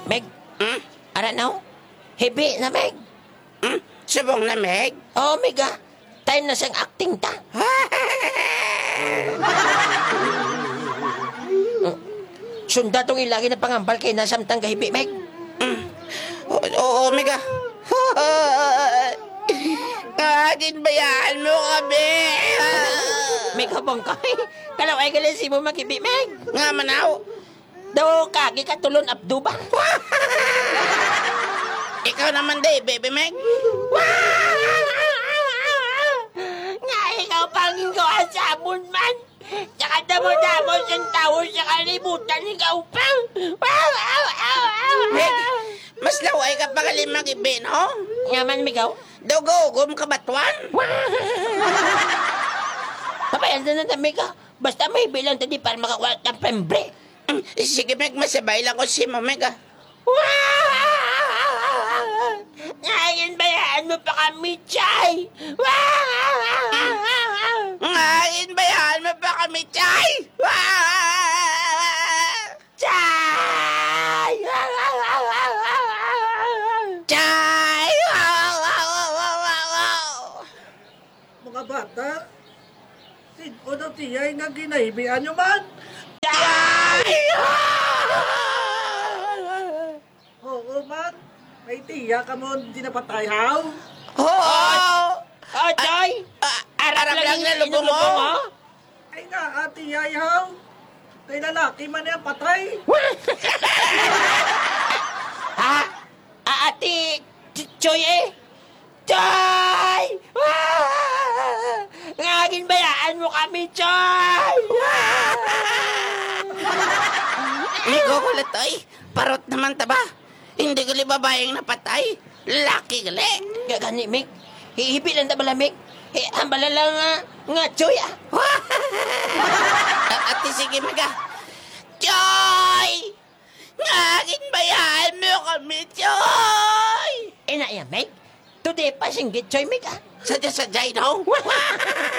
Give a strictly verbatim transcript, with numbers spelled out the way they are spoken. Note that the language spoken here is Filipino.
Meg, Hmm? ara now? Hebi na, Meg. Hmm? Subong na, Meg? Oh, Meg, ah. Time na siyang acting ta. Sunda tong ilagi na pangambal kay nasamtang gahibi, Meg. Oo, oo, Meg ah. Kagin bayaan mo kami. Meg, habang ka. Kalaway ka lang si mo makibi, Meg. Nga manaw. Daw kagi ka tulon abdo ba? Ikaw naman day, baby Meg. Nga ikaw pangin ko ang sabon man. Tsaka damo-damo siyang tao sa kalibutan ikaw pang. Meg, mas laway ka pa kalim mag-ibi, no? Nga man, Migaw. Dugugom ka batuan. Papayan na na, Migaw. Basta may bilang tadi para makakuha ng pembre. Hmm, sige, Meg, masabay lang ko si mo, Meg ah. Ngayon bayaan mo pa kami, Chay! Ngayon bayaan mo pa kami, Chay! Chay! Chay! Mga bata, sino daw tiyay nga ginaibian nyo man? Oo man, may tiya ka mo di napatay haw. Oo! Oh, Chay! Arap lang na lubong mo! Ay nga, ati yay haw. Kay lalaki man yan patay. Ha? Ati, Choy eh? Choy! Ngagin bayaan mo kami, Choy! Ligo ko latoy, parot naman taba. Hindi ko li babayang napatay. Laki gali. Gagani, Mick. Hihipi lang ta bala, Mick. Eh, hambala lang nga, nga, Choy ah. Ate sige maga. Choy! Ngagin bayaan mo kami, Choy! Eh na yan, Mick. Today pa singgit, Choy, Mick ah. Sadya-sadyay, no?